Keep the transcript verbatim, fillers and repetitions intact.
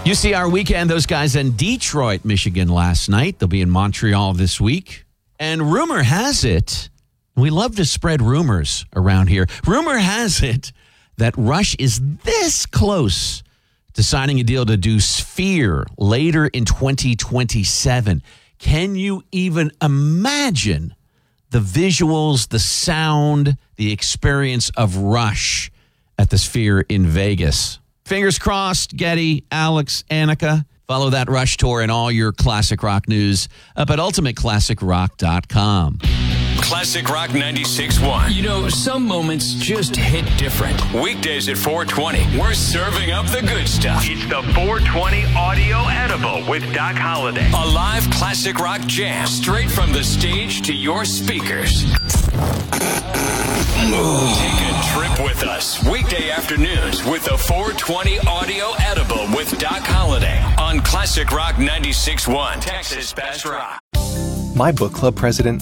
U C R weekend, those guys in Detroit, Michigan last night. They'll be in Montreal this week. And rumor has it, we love to spread rumors around here. Rumor has it that Rush is this close to signing a deal to do Sphere later in twenty twenty-seven. Can you even imagine the visuals, the sound, the experience of Rush at the Sphere in Vegas? Fingers crossed, Getty, Alex, Annika. Follow that Rush tour and all your classic rock news up at ultimate classic rock dot com. Classic Rock ninety-six point one. You know, some moments just hit different. Weekdays at four twenty, we're serving up the good stuff. It's the four twenty Audio Edible with Doc Holliday. A live classic rock jam straight from the stage to your speakers. Take a trip with us. Weekday afternoons with the four twenty Audio Edible with Doc Holliday on Classic Rock ninety-six point one. Texas Best Rock. My book club president